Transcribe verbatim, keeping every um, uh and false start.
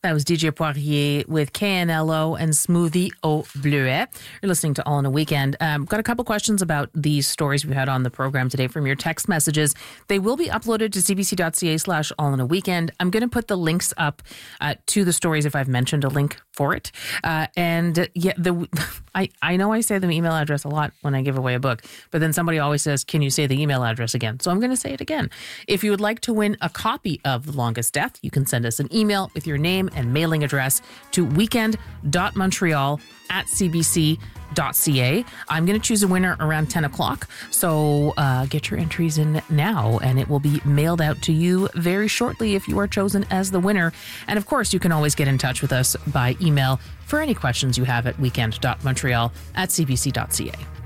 That was D J Poirier with K N L O and Smoothie Au Bleuet. You're listening to All in a Weekend. Um, got a couple questions about these stories we had on the program today from your text messages. They will be uploaded to cbc.ca slash all in a weekend. I'm going to put the links up uh, to the stories if I've mentioned a link for it. Uh, and yeah, the I, I know I say the email address a lot when I give away a book, but then somebody always says, can you say the email address again? So I'm going to say it again. If you would like to win a copy of The Longest Death, you can send us an email with your name and mailing address to weekend.montreal at cbc.ca. I'm going to choose a winner around ten o'clock. So uh, get your entries in now, and it will be mailed out to you very shortly if you are chosen as the winner. And of course, you can always get in touch with us by email for any questions you have at weekend.montreal at cbc.ca.